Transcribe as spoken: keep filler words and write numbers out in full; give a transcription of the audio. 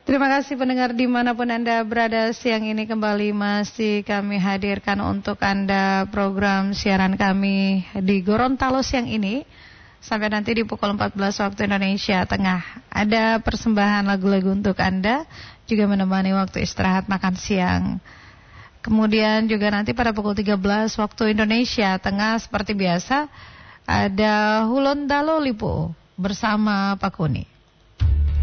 Terima kasih pendengar dimanapun Anda berada, siang ini kembali masih kami hadirkan untuk Anda program siaran kami di Gorontalo siang ini sampai nanti di pukul empat belas waktu Indonesia Tengah. Ada persembahan lagu-lagu untuk Anda, juga menemani waktu istirahat makan siang. Kemudian juga nanti pada pukul tiga belas waktu Indonesia Tengah seperti biasa ada Hulon Dalo Lipo bersama Pak Kuni.